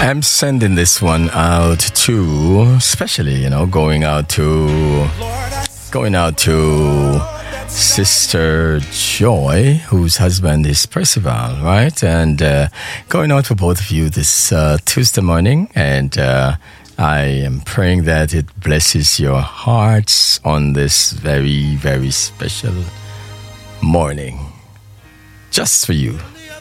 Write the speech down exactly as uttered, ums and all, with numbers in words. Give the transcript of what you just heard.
I'm sending this one out to, especially, you know, going out to, going out to Sister Joy, whose husband is Percival, right? And uh, going out for both of you this uh, Tuesday morning. And uh, I am praying that it blesses your hearts on this very, very special morning. Just for you.